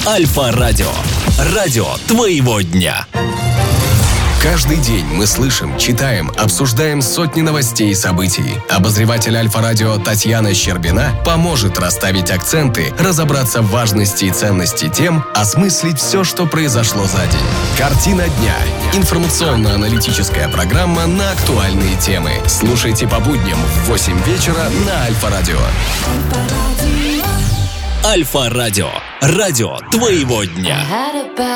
Альфа-радио. Радио твоего дня. Каждый день мы слышим, читаем, обсуждаем сотни новостей и событий. Обозреватель Альфа-радио Татьяна Щербина поможет расставить акценты, разобраться в важности и ценности тем, осмыслить все, что произошло за день. Картина дня. Информационно-аналитическая программа на актуальные темы. Слушайте по будням в 8 вечера на Альфа-радио. Альфа-радио. Радио твоего дня.